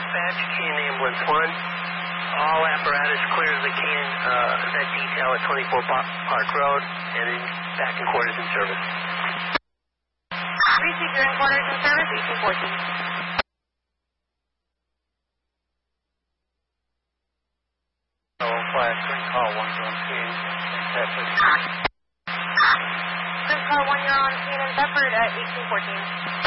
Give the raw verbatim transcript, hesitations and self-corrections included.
dispatch, Canyon Ambulance one. All apparatus clear as they can. Uh, that detail at twenty-four Park Road, and then back in quarters in service. Receive your in quarters in service, eighteen fourteen. Oh, flash, three call, one on scene. Chris Call one, you're on scene in Bedford at eighteen fourteen.